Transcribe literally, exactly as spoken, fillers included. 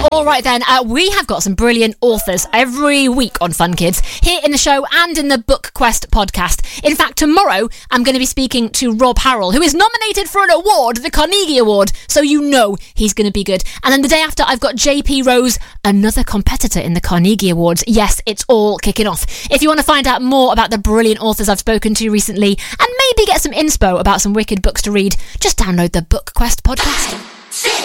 All right then, uh, we have got some brilliant authors every week on Fun Kids, here in the show and in the Book Quest podcast. In fact, tomorrow I'm going to be speaking to Rob Harrell, who is nominated for an award, the Carnegie Award, so you know he's going to be good. And then the day after, I've got J P Rose, another competitor in the Carnegie Awards. Yes, it's all kicking off. If you want to find out more about the brilliant authors I've spoken to recently, and maybe get some inspo about some wicked books to read, just download the Book Quest podcast.